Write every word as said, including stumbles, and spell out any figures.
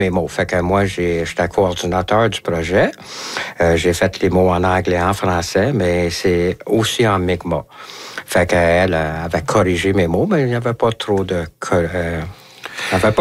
mes mots. Fait que moi, j'ai, j'étais coordinateur du projet. Euh, j'ai fait les mots en anglais et en français, mais c'est aussi en Mi'kmaq. Fait qu'elle avait corrigé mes mots, mais il n'y avait pas trop de... Euh, il n'y avait pas